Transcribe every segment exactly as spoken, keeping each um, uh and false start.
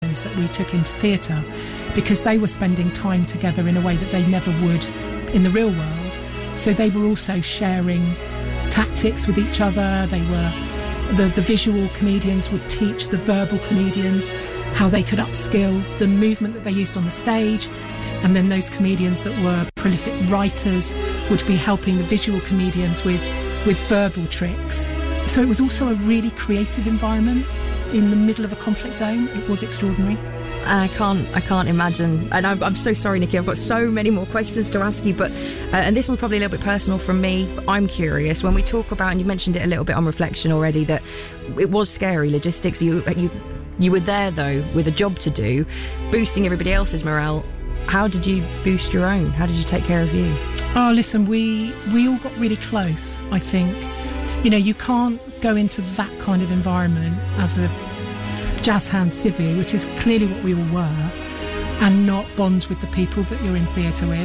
comedians that we took into theatre, because they were spending time together in a way that they never would in the real world. So they were also sharing tactics with each other. They were the, the visual comedians would teach the verbal comedians how they could upskill the movement that they used on the stage. And then those comedians that were prolific writers would be helping the visual comedians with, with verbal tricks. So it was also a really creative environment in the middle of a conflict zone. It was extraordinary. I can't I can't imagine. And I'm, I'm so sorry, Nikki, I've got so many more questions to ask you, but uh, and this one's probably a little bit personal from me, but I'm curious, when we talk about, and you mentioned it a little bit on reflection already, that it was scary logistics. You you you were there though with a job to do, boosting everybody else's morale. How did you boost your own? How did you take care of you? Oh, listen, we we all got really close, I think. You know, you can't go into that kind of environment as a jazz hand civvy, which is clearly what we all were, and not bond with the people that you're in theatre with.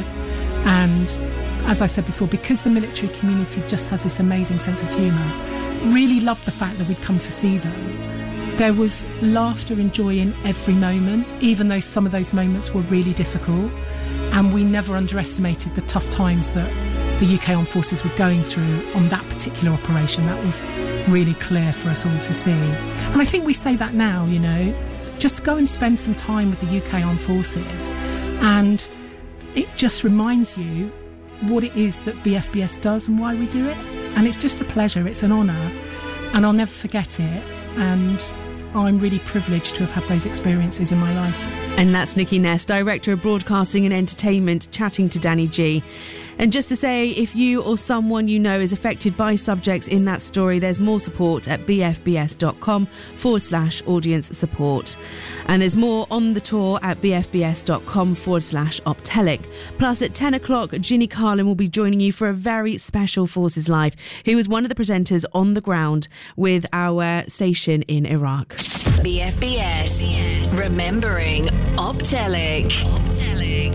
And as I've said before, because the military community just has this amazing sense of humour, really loved the fact that we'd come to see them. There was laughter and joy in every moment, even though some of those moments were really difficult. And we never underestimated the tough times that the U K Armed Forces were going through on that particular operation. That was really clear for us all to see. And I think we say that now, you know, just go and spend some time with the U K Armed Forces, and it just reminds you what it is that B F B S does and why we do it. And it's just a pleasure, it's an honour, and I'll never forget it. And I'm really privileged to have had those experiences in my life. And that's Nikki Ness, Director of Broadcasting and Entertainment, chatting to Danny G. And just to say, if you or someone you know is affected by subjects in that story, there's more support at bfbs.com forward slash audience support. And there's more on the tour at bfbs.com forward slash optelic. Plus at ten o'clock, Ginny Carlin will be joining you for a very special Forces Live, who was one of the presenters on the ground with our station in Iraq. B F B S, remembering Optelic. Optelic.